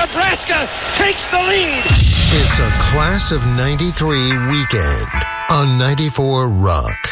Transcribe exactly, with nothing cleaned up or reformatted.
Nebraska takes the lead. It's a Class of ninety-three weekend on ninety-four Rock.